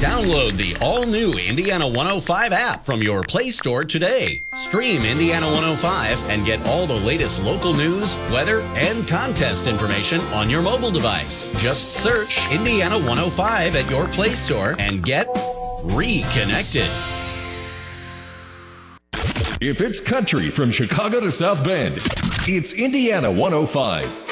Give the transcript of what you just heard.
Download the all-new Indiana 105 app from your Play Store today. Stream Indiana 105 and get all the latest local news, weather, and contest information on your mobile device. Just search Indiana 105 at your Play Store and get reconnected. If it's country from Chicago to South Bend, it's Indiana 105.